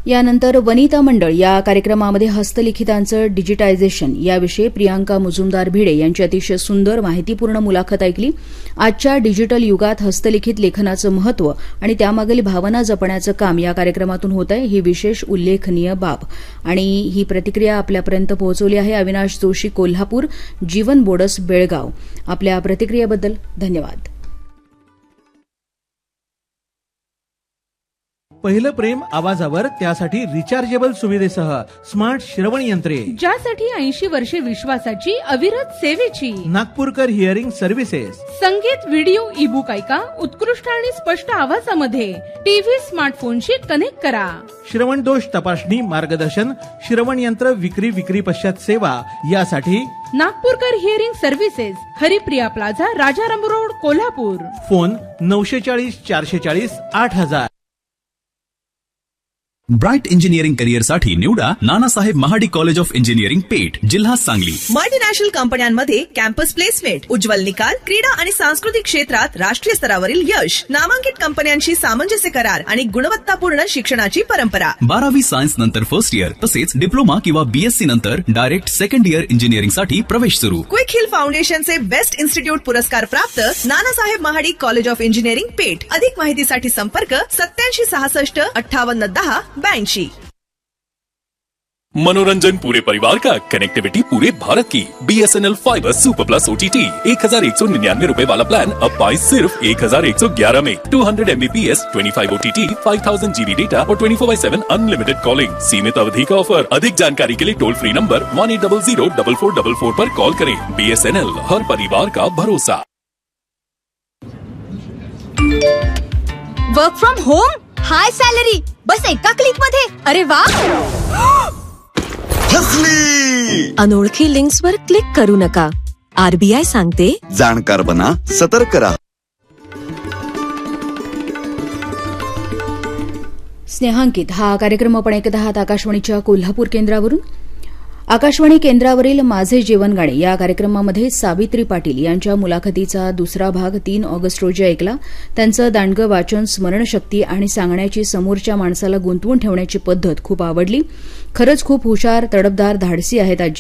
यानंतर वनिता मंडळ या कार्यक्रमामध्ये हस्तलिखितांचं डिजिटायझेशन याविषयी प्रियांका मुजुमदार भिडे यांची अतिशय सुंदर माहितीपूर्ण मुलाखत ऐकली. आजच्या डिजिटल युगात हस्तलिखित लेखनाचं महत्व आणि त्यामागील भावना जपण्याचं काम या कार्यक्रमातून होत आहे, ही विशेष उल्लेखनीय बाब. आणि ही प्रतिक्रिया आपल्यापर्यंत पोहोचवली आहे अविनाश जोशी कोल्हापूर, जीवन बोडस बेळगाव. आपल्या प्रतिक्रियेबद्दल धन्यवाद. पहिलं प्रेम आवाजावर, त्यासाठी रिचार्जेबल सुविधेसह स्मार्ट श्रवण यंत्रे, ज्यासाठी 80 वर्षे विश्वासाची अविरत सेवेची. नागपूरकर हिअरिंग सर्व्हिसेस. संगीत, व्हिडिओ, ईबुक ऐका उत्कृष्ट आणि स्पष्ट आवाजामध्ये. टीव्ही, स्मार्टफोनशी कनेक्ट करा. श्रवण दोष तपासणी, मार्गदर्शन, श्रवण यंत्र विक्री पश्चात सेवा यासाठी नागपूरकर hearing services, Haripriya plaza, Rajaram road, Kolhapur. Phone 940 440 8000. Bright engineering career साठी निवडा नानासाहेब महाडी कॉलेज ऑफ इंजिनिअरिंग पेठ, जिल्हा सांगली. मल्टीनॅशनल कंपन्यांमध्ये कॅम्पस प्लेसमेंट, उज्ज्वल निकाल, क्रीडा आणि सांस्कृतिक क्षेत्रात राष्ट्रीय स्तरावरील यश, नामांकित कंपन्यांशी सामंजस्य करार आणि गुणवत्तापूर्ण शिक्षणाची परंपरा. 12वी सायन्स नंतर फर्स्ट इयर तसेच डिप्लोमा किंवा बीएससी नंतर डायरेक्ट सेकंड इयर इंजिनिअरिंग साठी प्रवेश सुरू. क्विक हिल फाउंडेशनचे बेस्ट इन्स्टिट्यूट पुरस्कार प्राप्त नानासाहेब महाडी कॉलेज ऑफ इंजिनिअरिंग पेठ. अधिक माहितीसाठी संपर्क 87 66 58 10 82. मनोरंजन पूरे परिवार का, कनेक्टिविटी पूरे भारत की. BSNL fibre super plus OTT 1199 रुपए वाला प्लान अब पाए सिर्फ 1111 में. 200 MBPS 25 OTT 5000 GB डेटा और 24/7 अनलिमिटेड कॉलिंग. सीमित अवधि का ऑफर. अधिक जानकारी के लिए टोल फ्री नंबर 1800 पर कॉल करें. BSNL, हर परिवार का भरोसा. Work from home, high salary, बस एका क्लिक मध्ये. अरे वा. अनोळखी लिंक्सवर क्लिक करू नका. RBI सांगते, जाणकार बना, सतर्क राहा. स्नेहांकित हा कार्यक्रम आपण ऐकत आहात आकाशवाणीच्या कोल्हापूर केंद्रावरून. आकाशवाणी केंद्रावरील माझे जेवण गाणे या कार्यक्रमामध्ये सावित्री पाटील यांच्या मुलाखतीचा दुसरा भाग 3 ऑगस्ट रोजी ऐकला. त्यांचं दांडगं वाचन, स्मरणशक्ती आणि सांगण्याची समोरच्या माणसाला गुंतवून ठेवण्याची पद्धत खूप आवडली. खरंच खूप हुशार, तडफदार, धाडसी आहेत आजी.